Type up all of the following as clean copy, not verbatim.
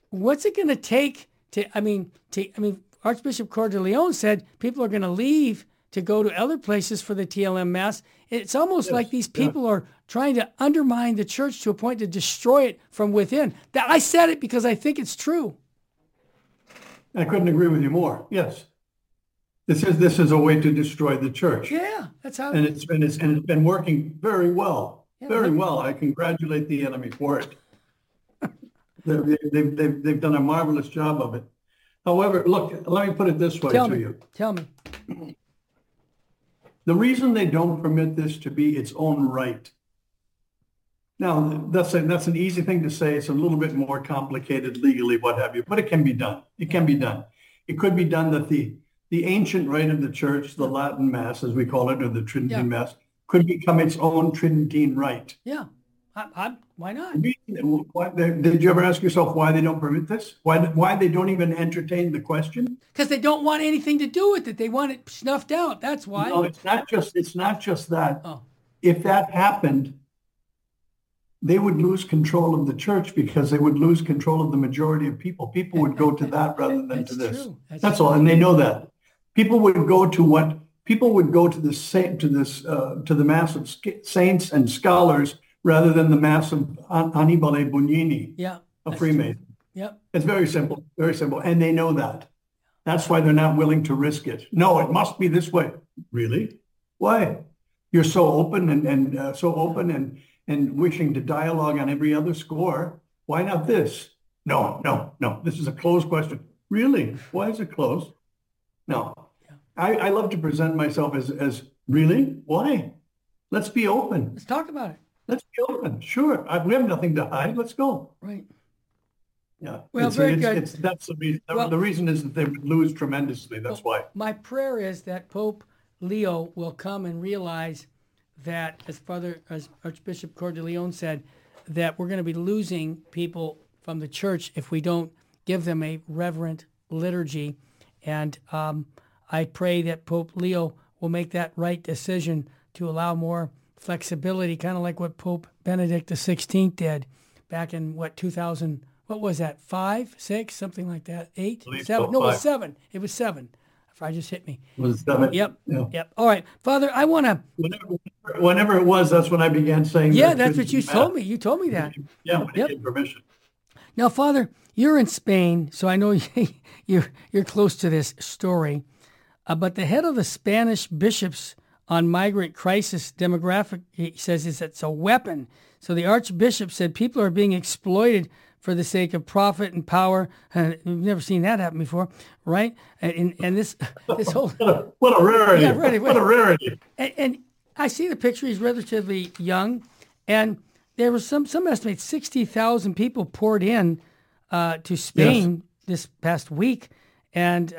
what's it going to take Archbishop Cordileone said people are going to leave to go to other places for the TLM Mass. It's almost like these people are trying to undermine the church to a point to destroy it from within. I said it because I think it's true. I couldn't agree with you more. Yes. This is a way to destroy the church. Yeah, that's how. And it's been working very well. Very well. I congratulate the enemy for it. They've done a marvelous job of it. However, look, let me put it this way to you. Tell me. The reason they don't permit this to be its own right. Now, that's an easy thing to say. It's a little bit more complicated legally, what have you, but it can be done. It can be done. It could be done that the ancient rite of the church, the Latin Mass, as we call it, or the Tridentine Mass, could become its own Tridentine rite. Yeah. Why not? Did you ever ask yourself why they don't permit this? Why they don't even entertain the question? Because they don't want anything to do with it. They want it snuffed out. That's why. No, it's not just that. Oh. If that happened, they would lose control of the church because they would lose control of the majority of people. People would go to that rather than to this. True. That's all, and they know that. People would go to the Mass of Saints and Scholars rather than the Mass of Annibale Bugnini, a Freemason. Yep. It's very simple, and they know that. That's why they're not willing to risk it. No, it must be this way. Really? Why? You're so open and wishing to dialogue on every other score. Why not this? No. This is a closed question. Really? Why is it closed? No. Yeah. I love to present myself as really? Why? Let's be open. Let's talk about it. Let's be open. Sure. We have nothing to hide. Let's go. Right. Yeah. Well, very good. That's the reason. The reason is that they would lose tremendously. That's why. My prayer is that Pope Leo will come and realize that, as Archbishop Cordileone said, that we're going to be losing people from the church if we don't give them a reverent liturgy. And I pray that Pope Leo will make that right decision to allow more flexibility, kind of like what Pope Benedict XVI did back in 2000, what was that, 5, 6, something like that, 8, 7? So, no, it was 7. It was 7. I just hit me. Was it 7? Yep. Yeah. Yep. All right, Father, I want to. Whenever it was, that's when I began saying. Yeah, that's what you told me. You told me that. Yeah, when you get permission. Now, Father, you're in Spain, so I know you're close to this story. But the head of the Spanish bishops on migrant crisis demographic, he says, it's a weapon. So the Archbishop said people are being exploited for the sake of profit and power. We've never seen that happen before, right? And this whole what a rarity! Yeah, right. What a rarity! And I see the picture. He's relatively young, and there was some estimate 60,000 people poured in to Spain this past week, and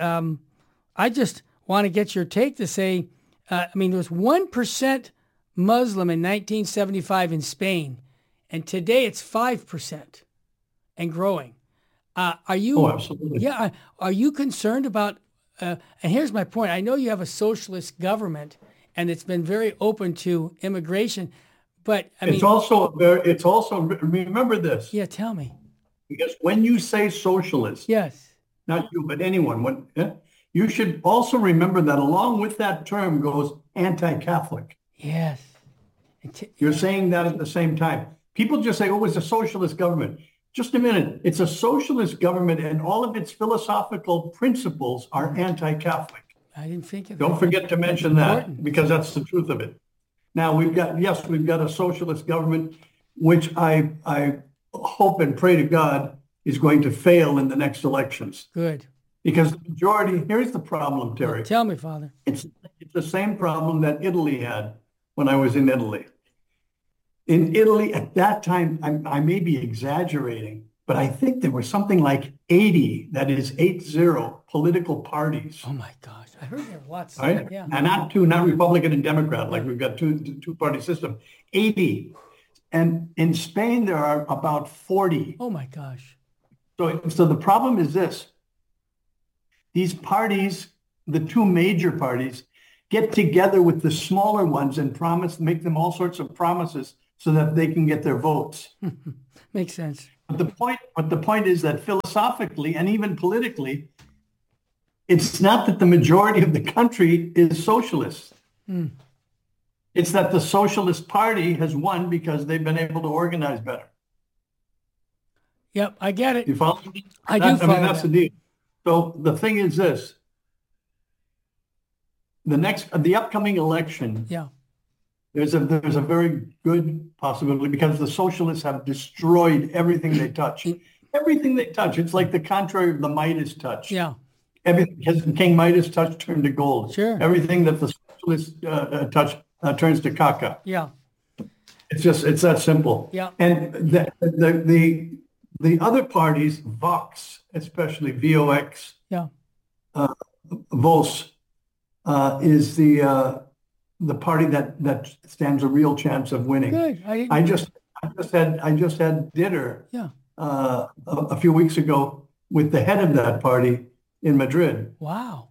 I just want to get your take to say, there was 1% Muslim in 1975 in Spain, and today it's 5%. And growing. Are you? Oh, absolutely. Yeah. Are you concerned about? And here's my point. I know you have a socialist government, and it's been very open to immigration. But it's also remember this. Yeah, tell me. Because when you say socialist, yes, not you, but anyone, you should also remember that along with that term goes anti-Catholic. Yes. You're saying that at the same time. People just say, "Oh, it's a socialist government." Just a minute. It's a socialist government, and all of its philosophical principles are anti-Catholic. I didn't think of that. Don't forget to mention that, because that's the truth of it. Now, we've got a socialist government, which I hope and pray to God is going to fail in the next elections. Good. Because the majority, here's the problem, Terry. Well, tell me, Father. It's the same problem that Italy had when I was in Italy. In Italy at that time, I may be exaggerating, but I think there was something like 80, that is 80 political parties. Oh my gosh, I heard there were lots. Right? Yeah. And not Republican and Democrat, like we've got two-party system. 80. And in Spain, there are about 40. Oh my gosh. So the problem is this. These parties, the two major parties, get together with the smaller ones and make them all sorts of promises so that they can get their votes. Makes sense. But the point is that philosophically and even politically, it's not that the majority of the country is socialist. It's that the Socialist Party has won because they've been able to organize better. Yep, I get it. You follow me? I do follow I mean, that's that. the deal. So the thing is this: the upcoming election, Yeah. there's a very good possibility because the socialists have destroyed everything they touch. Everything they touch. It's like the contrary of the Midas touch. Yeah. Everything King Midas touch turned to gold. Sure. Everything that the socialists touch turns to caca. Yeah. It's that simple. Yeah. And the other parties, Vox, especially VOX, Yeah. VOS, is the party that stands a real chance of winning. Good. I just had dinner Yeah. a few weeks ago with the head of that party in Madrid, Wow.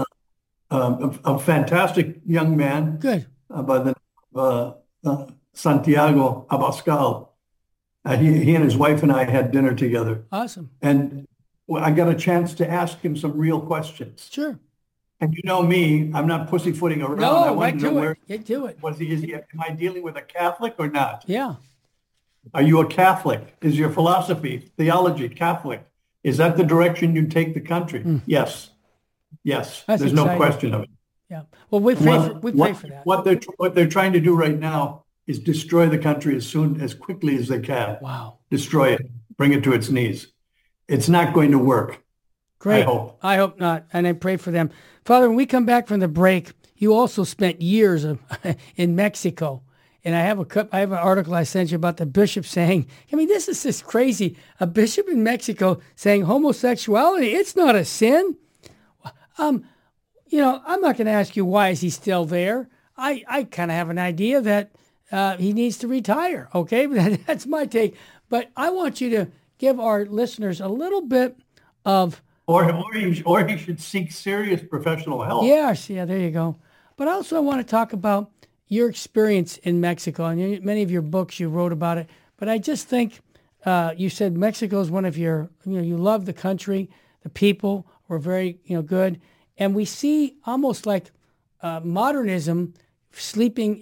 a fantastic young man Good. by the name of Santiago Abascal. He and his wife and I had dinner together, Awesome. and I got a chance to ask him some real questions. Sure. And you know me, I'm not pussyfooting around. I No, wanted right to know to where it. Get to it. am I dealing with a Catholic or not? Yeah. Are you a Catholic? Is your philosophy, theology Catholic? Is that the direction you take the country? Yes. Yes. That's There's exciting. no question of it. Yeah. Well, we pray for that. What they're trying to do right now is destroy the country as quickly as they can. Wow. Destroy it, bring it to its knees. It's not going to work. Great. I hope. Not. And I pray for them. Father, when we come back from the break, you also spent years in Mexico. And I have an article I sent you about the bishop saying, I mean, this is just crazy. A bishop in Mexico saying homosexuality, it's not a sin. I'm not going to ask you why is he still there. I kind of have an idea that he needs to retire. Okay, but that's my take. But I want you to give our listeners a little bit of, or he should seek serious professional help. Yes, yeah, there you go. But also I want to talk about your experience in Mexico, and many of your books you wrote about it. But I just think you said Mexico is one of your, you love the country, the people were very, good, and we see almost like modernism slipping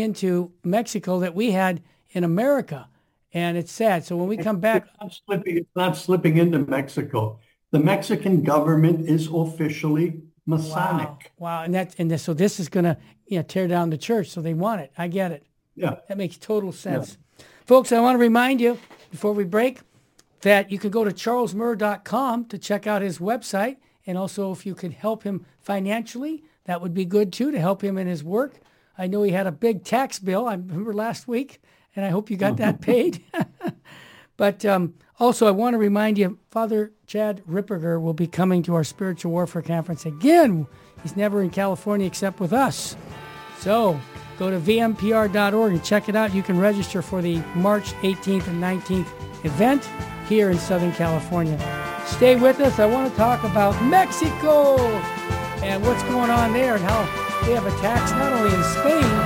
into Mexico that we had in America, and it's sad. So when we come back, it's not slipping into Mexico. The Mexican government is officially Masonic. Wow. So this is going to tear down the church. So they want it. I get it. Yeah. That makes total sense. Yeah. Folks, I want to remind you before we break that you can go to charlesmurr.com to check out his website. And also if you could help him financially, that would be good too, to help him in his work. I know he had a big tax bill, I remember last week, and I hope you got that paid. But also, I want to remind you, Father Chad Ripperger will be coming to our Spiritual Warfare Conference again. He's never in California except with us. So go to vmpr.org and check it out. You can register for the March 18th and 19th event here in Southern California. Stay with us. I want to talk about Mexico and what's going on there and how they have attacks not only in Spain,